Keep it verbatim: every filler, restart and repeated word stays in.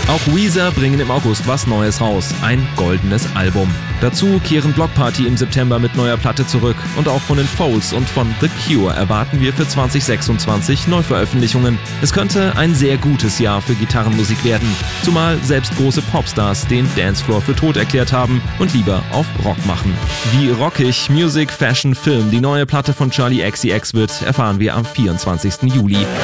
Auch Weezer bringen im August was Neues raus, ein goldenes Album. Dazu kehren Block Party im September mit neuer Platte zurück und auch von den Folds und von The Cure erwarten wir für zwanzig sechsundzwanzig Neuveröffentlichungen. Es könnte ein sehr gutes Jahr für Gitarrenmusik werden, zumal selbst große Popstars den Dancefloor für tot erklärt haben und lieber auf Rock machen. Wie rockig Music, Fashion, Film die neue Platte von Charli X C X wird, erfahren wir am vierundzwanzigsten Juli.